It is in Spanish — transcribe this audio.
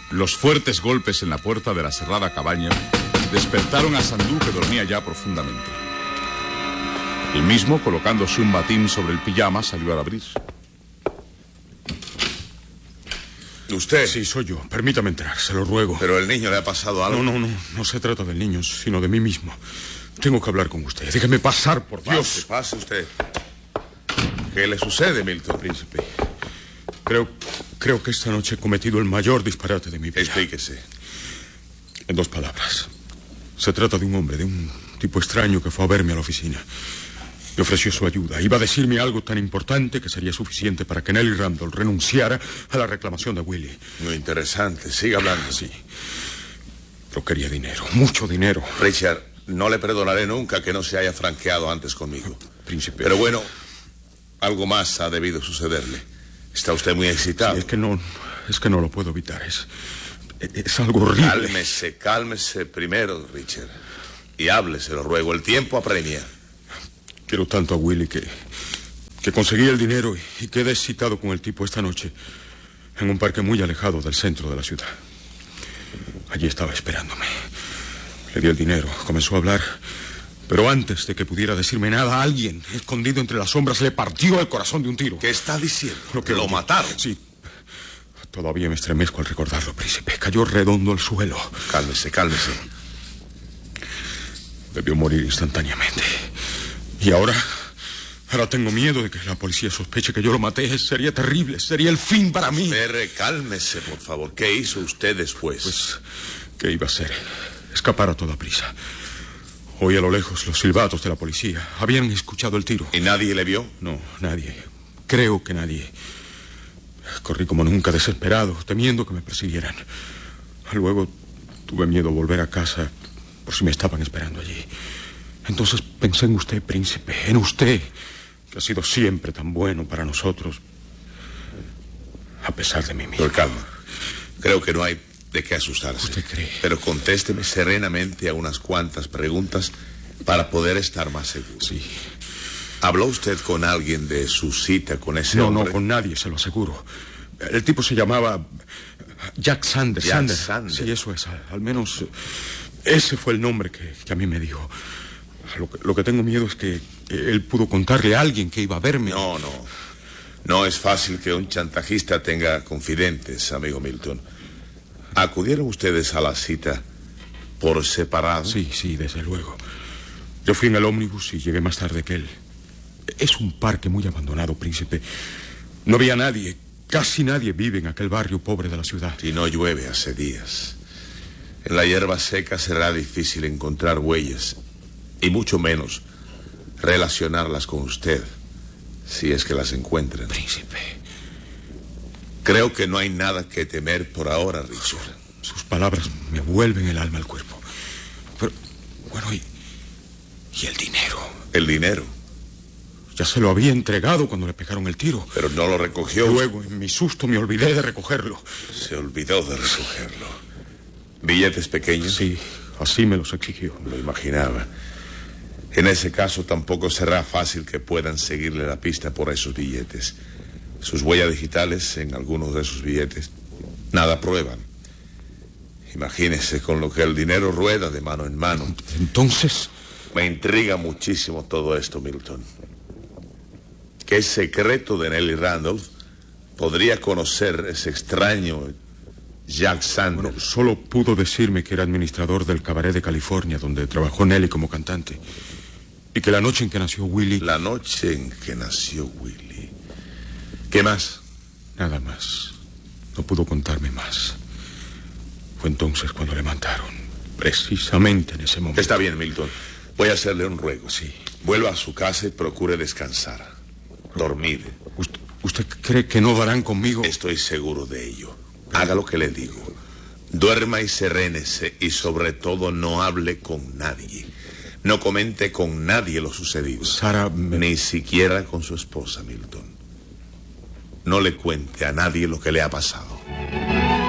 Los fuertes golpes en la puerta de la cerrada cabaña despertaron a Sandú, que dormía ya profundamente. El mismo, colocándose un batín sobre el pijama, salió al abrir. ¿Usted? Sí, soy yo. Permítame entrar, se lo ruego. ¿Pero el niño le ha pasado algo? No se trata del niño, sino de mí mismo. Tengo que hablar con usted. Déjeme pasar, por Dios. Pase usted. ¿Qué le sucede, Milton? Príncipe, creo que esta noche he cometido el mayor disparate de mi vida. Explíquese. En 2 palabras. Se trata de un hombre, de un tipo extraño que fue a verme a la oficina. Me ofreció su ayuda. Iba a decirme algo tan importante que sería suficiente para que Nelly Randall renunciara a la reclamación de Willie. Muy interesante. Siga hablando. Sí. Pero quería dinero, mucho dinero. Richard, no le perdonaré nunca que no se haya franqueado antes conmigo. Príncipe. Pero bueno, algo más ha debido sucederle. Está usted muy excitado. Sí, es que no lo puedo evitar. Es algo horrible. Cálmese primero, Richard. Y hable, se lo ruego. El tiempo apremia. Quiero tanto a Willie que conseguí el dinero y quedé excitado con el tipo esta noche en un parque muy alejado del centro de la ciudad. Allí estaba esperándome. Le di el dinero, comenzó a hablar, pero antes de que pudiera decirme nada, alguien, escondido entre las sombras, le partió el corazón de un tiro. ¿Qué está diciendo? ¿Lo mataron? Sí. Todavía me estremezco al recordarlo, príncipe. Cayó redondo al suelo. Cálmese. Debió morir instantáneamente. Y ahora tengo miedo de que la policía sospeche que yo lo maté. Sería terrible, sería el fin para mí. Cálmese, por favor. ¿Qué hizo usted después? Pues, ¿qué iba a hacer? Escapar a toda prisa. Oí a lo lejos los silbatos de la policía. Habían escuchado el tiro. ¿Y nadie le vio? No, nadie. Creo que nadie. Corrí como nunca, desesperado, temiendo que me persiguieran. Luego tuve miedo de volver a casa por si me estaban esperando allí. Entonces pensé en usted, príncipe, en usted, que ha sido siempre tan bueno para nosotros, a pesar de mí mismo. Pero calma. Creo que no hay de qué asustarse. ¿Usted cree? Pero contésteme serenamente a unas cuantas preguntas para poder estar más seguro. Sí. ¿Habló usted con alguien de su cita con ese hombre? No, con nadie, se lo aseguro. El tipo se llamaba Jack Sanders. Jack Sanders. Sí, eso es. Al menos ese fue el nombre que a mí me dijo. Lo que tengo miedo es que él pudo contarle a alguien que iba a verme. No es fácil que un chantajista tenga confidentes, amigo Milton. ¿Acudieron ustedes a la cita por separado? Sí, desde luego. Yo fui en el ómnibus y llegué más tarde que él. Es un parque muy abandonado, príncipe. No había nadie, casi nadie vive en aquel barrio pobre de la ciudad. Y no llueve hace días. En la hierba seca será difícil encontrar huellas, y mucho menos relacionarlas con usted, si es que las encuentran. Príncipe. Creo que no hay nada que temer por ahora, Richard. Sus palabras me vuelven el alma al cuerpo. Pero, bueno, ¿y el dinero? ¿El dinero? Ya se lo había entregado cuando le pegaron el tiro. Pero no lo recogió. Luego, en mi susto, me olvidé de recogerlo. Se olvidó de recogerlo. ¿Billetes pequeños? Sí, así me los exigió. Lo imaginaba. En ese caso tampoco será fácil que puedan seguirle la pista por esos billetes. Sus huellas digitales en algunos de esos billetes nada prueban. Imagínese con lo que el dinero rueda de mano en mano. Entonces... Me intriga muchísimo todo esto, Milton. ¿Qué secreto de Nelly Randolph podría conocer ese extraño Jack Sanders? Bueno, solo pudo decirme que era administrador del cabaret de California, donde trabajó Nelly como cantante. Y que la noche en que nació Willie... La noche en que nació Willie. ¿Qué más? Nada más. No pudo contarme más. Fue entonces cuando le mataron. Precisamente en ese momento. Está bien, Milton. Voy a hacerle un ruego. Sí. Vuelva a su casa y procure descansar. Dormir. ¿Usted cree que no darán conmigo? Estoy seguro de ello. Haga lo que le digo. Duerma y serénese, y sobre todo no hable con nadie. No comente con nadie lo sucedido. Sara... Ni siquiera con su esposa, Milton. No le cuente a nadie lo que le ha pasado.